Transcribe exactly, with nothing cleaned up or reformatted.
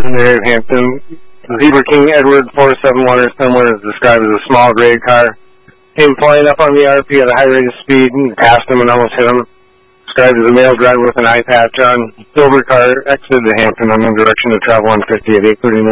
legendary of Hampton. Zebra King Edward four seven one or similar is described as a small gray car. Came flying up on the R P at a high rate of speed and passed him and almost hit him. Described as a male driver with an eye patch on. Silver car exited Hampton on the direction to travel on fifty at eight thirty in the